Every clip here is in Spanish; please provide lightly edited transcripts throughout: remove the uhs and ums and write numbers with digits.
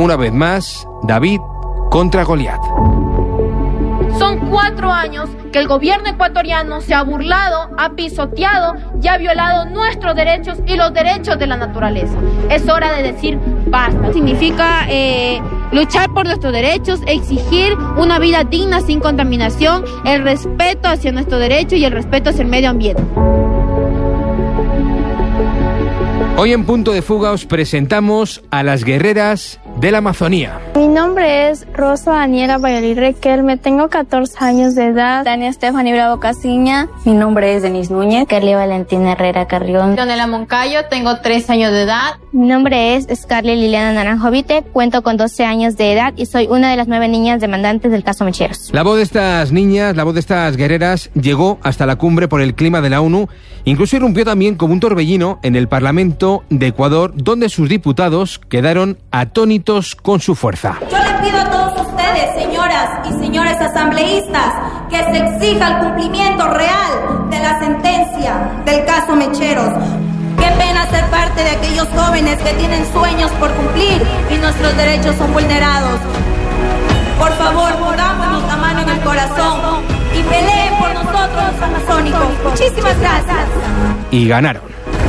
Una vez más, David contra Goliat. Son 4 años que el gobierno ecuatoriano se ha burlado, ha pisoteado y ha violado nuestros derechos y los derechos de la naturaleza. Es hora de decir basta. Significa luchar por nuestros derechos, exigir una vida digna sin contaminación, el respeto hacia nuestros derechos y el respeto hacia el medio ambiente. Hoy en Punto de Fuga os presentamos a las guerreras de la Amazonía. Mi nombre es Rosa Daniela Bayoli Requelme, tengo 14 años de edad. Dania Stephanie Bravo Casiña. Mi nombre es Denise Núñez. Kelly Valentina Herrera Carrión. Leonela Moncayo, tengo 3 años de edad. Mi nombre es Scarlett Liliana Naranjovite, cuento con 12 años de edad y soy una de las 9 niñas demandantes del caso Mecheros. La voz de estas niñas, la voz de estas guerreras llegó hasta la cumbre por el clima de la ONU, incluso irrumpió también como un torbellino en el Parlamento de Ecuador, donde sus diputados quedaron atónitos con su fuerza. Yo le pido a todos ustedes, señoras y señores asambleístas, que se exija el cumplimiento real de la sentencia del caso Mecheros. Qué pena ser parte de aquellos jóvenes que tienen sueños por cumplir y nuestros derechos son vulnerados. Por favor, ponámonos la mano en el corazón y peleen por nosotros los amazónicos. Muchísimas gracias. Y ganaron.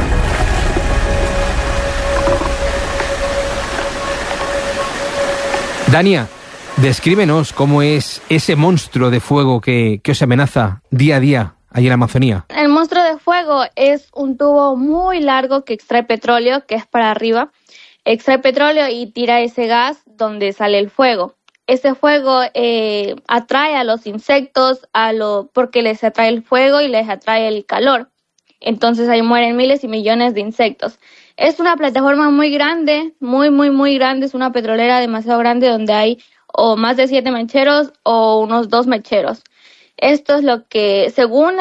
Dania, descríbenos cómo es ese monstruo de fuego que os amenaza día a día allí en la Amazonía. El monstruo de fuego es un tubo muy largo que extrae petróleo, que es para arriba. Extrae petróleo y tira ese gas donde sale el fuego. Ese fuego atrae a los insectos porque les atrae el fuego y les atrae el calor. Entonces ahí mueren miles y millones de insectos. Es una plataforma muy grande, muy grande. Es una petrolera demasiado grande donde hay o más de 7 mecheros o unos 2 mecheros. Esto es lo que, según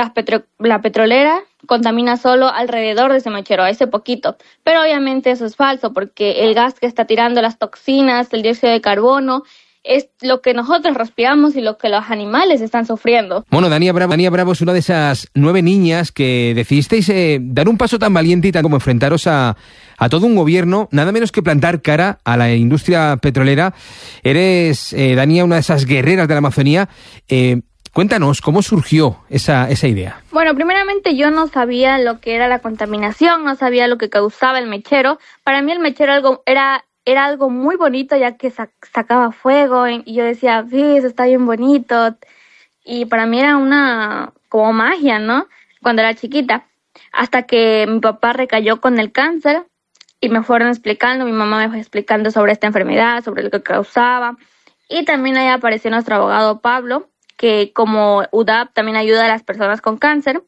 la petrolera, contamina solo alrededor de ese mechero, a ese poquito. Pero obviamente eso es falso porque el gas que está tirando, las toxinas, el dióxido de carbono, es lo que nosotros respiramos y lo que los animales están sufriendo. Bueno, Dania Bravo es una de esas 9 niñas que decidisteis dar un paso tan valiente y tan como enfrentaros a todo un gobierno, nada menos que plantar cara a la industria petrolera. Eres, Dania, una de esas guerreras de la Amazonía. Cuéntanos, ¿cómo surgió esa idea? Bueno, primeramente yo no sabía lo que era la contaminación, no sabía lo que causaba el mechero. Para mí el mechero era algo muy bonito, ya que sacaba fuego y yo decía, sí, eso está bien bonito. Y para mí era una como magia, ¿no? Cuando era chiquita. Hasta que mi papá recayó con el cáncer y me fueron explicando, mi mamá me fue explicando sobre esta enfermedad, sobre lo que causaba. Y también ahí apareció nuestro abogado Pablo, que como UDAP también ayuda a las personas con cáncer,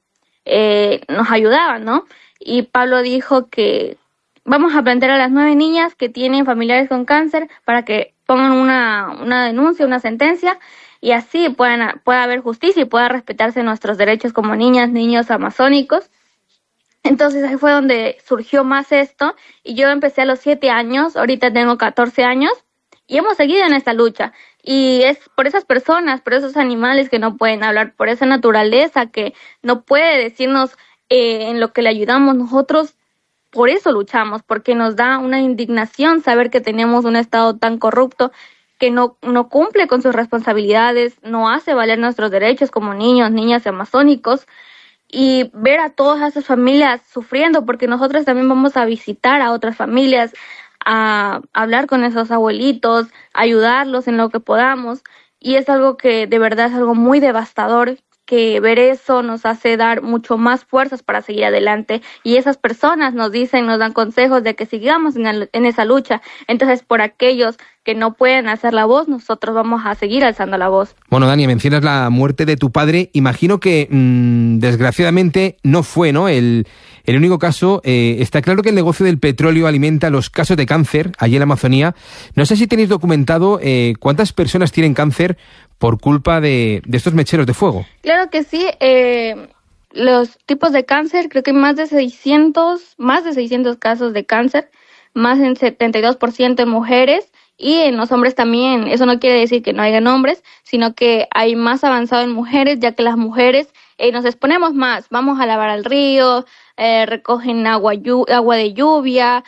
nos ayudaba, ¿no? Y Pablo dijo que vamos a plantear a las 9 niñas que tienen familiares con cáncer para que pongan una denuncia, una sentencia, y así pueda haber justicia y pueda respetarse nuestros derechos como niñas, niños amazónicos. Entonces ahí fue donde surgió más esto, y yo empecé a los 7 años, ahorita tengo 14 años, y hemos seguido en esta lucha. Y es por esas personas, por esos animales que no pueden hablar, por esa naturaleza que no puede decirnos en lo que le ayudamos nosotros. Por eso luchamos, porque nos da una indignación saber que tenemos un Estado tan corrupto que no cumple con sus responsabilidades, no hace valer nuestros derechos como niños, niñas amazónicos, y ver a todas esas familias sufriendo, porque nosotros también vamos a visitar a otras familias, a hablar con esos abuelitos, ayudarlos en lo que podamos, y es algo que de verdad es algo muy devastador, que ver eso nos hace dar mucho más fuerzas para seguir adelante, y esas personas nos dan consejos de que sigamos en esa lucha. Entonces, por aquellos que no pueden hacer la voz, nosotros vamos a seguir alzando la voz. Bueno, Dania, mencionas la muerte de tu padre. Imagino que, desgraciadamente, no fue, ¿no?, el único caso. Está claro que el negocio del petróleo alimenta los casos de cáncer allí en la Amazonía. No sé si tenéis documentado cuántas personas tienen cáncer por culpa de estos mecheros de fuego. Claro que sí. Los tipos de cáncer, creo que hay más de 600 casos de cáncer, más del 72% en mujeres, y en los hombres también. Eso no quiere decir que no hayan hombres, sino que hay más avanzado en mujeres, ya que las mujeres nos exponemos más. Vamos a lavar al río, recogen agua de lluvia,